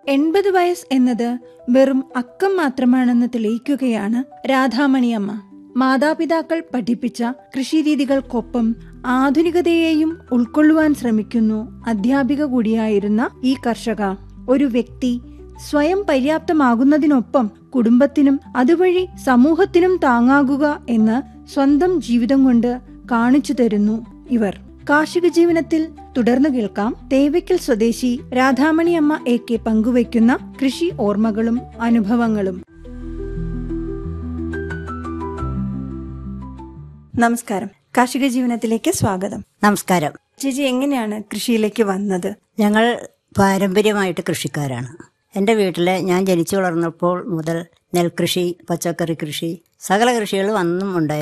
80 വയസ്സ് എന്നത് വെറും അക്കം മാത്രമാണെന്ന് തെളിയിക്കുകയാണ് രാധാമണിയമ്മ. മാതാപിതാക്കൾ പഠിപ്പിച്ച കൃഷിരീതികൾക്കൊപ്പം ആധുനികതയെയും ഉൾക്കൊള്ളുവാൻ ശ്രമിക്കുന്നു അധ്യാപിക കൂടിയായിരുന്ന ഈ കർഷക. ഒരു വ്യക്തി സ്വയം പര്യാപ്തമാകുന്നതിനൊപ്പം കുടുംബത്തിനും അതുവഴി സമൂഹത്തിനും താങ്ങാകുക എന്ന് സ്വന്തം ജീവിതം കൊണ്ട് കാണിച്ചു തരുന്നു ഇവർ. കാർഷിക ജീവനത്തിൽ തുടർന്നു കേൾക്കാം തേവയ്ക്കൽ സ്വദേശി രാധാമണിയമ്മ AK പങ്കുവയ്ക്കുന്ന കൃഷി ഓർമ്മകളും അനുഭവങ്ങളും. നമസ്കാരം, കാർഷിക ജീവനത്തിലേക്ക് സ്വാഗതം. നമസ്കാരം. ചേച്ചി, എങ്ങനെയാണ് കൃഷിയിലേക്ക് വന്നത്? ഞങ്ങൾ പാരമ്പര്യമായിട്ട് കൃഷിക്കാരാണ്. എൻ്റെ വീട്ടിൽ ഞാൻ ജനിച്ചു വളർന്നപ്പോൾ മുതൽ നെൽകൃഷി, പച്ചക്കറി കൃഷി, സകല കൃഷികളും അന്നും ഉണ്ടായിരുന്നു.